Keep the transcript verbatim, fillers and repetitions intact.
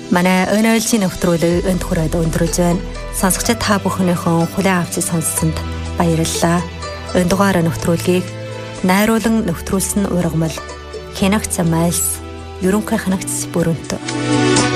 Манай өнөөлжийн нэвтрүүлэг энд хүрээд өндөрлж байна. Сонсогчид та бүхнийхөө хүлээн авч сонссонд баярлалаа. Энэ дугаараа нэвтрүүлгийг найруулан нэвтрүүлсэн ургамал Хянагц Майлс, ерөнхий хянагц Бүрэнт.